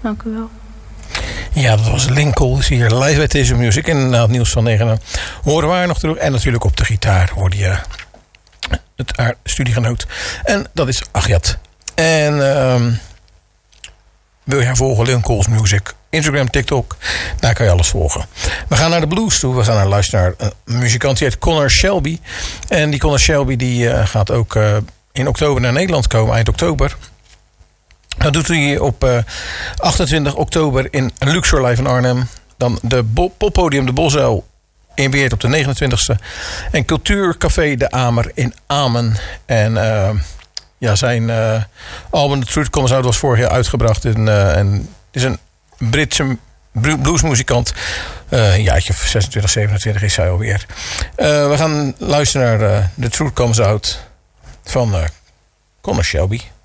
Dank u wel. Ja, dat was Lincoln. Is hier live bij TSO Music. En na het nieuws van 9 horen we haar nog terug. En natuurlijk op de gitaar hoorde je haar studiegenoot. En dat is Agathe. En wil je haar volgen? Lincoln's Music. Instagram, TikTok. Daar kan je alles volgen. We gaan naar de blues toe. We gaan luisteren naar een muzikant die heet Connor Shelby. En die Connor Shelby die gaat ook in oktober naar Nederland komen. Eind oktober. Dat doet hij op 28 oktober in Luxor Live in Arnhem. Dan de poppodium De Bosuil in Weert op de 29e. En Cultuurcafé De Amer in Amen. En zijn album The Truth Comes Out was vorig jaar uitgebracht. En het is een Britse bluesmuzikant. Een jaartje 26, 27 is hij alweer. We gaan luisteren naar The Truth Comes Out van Connor Shelby.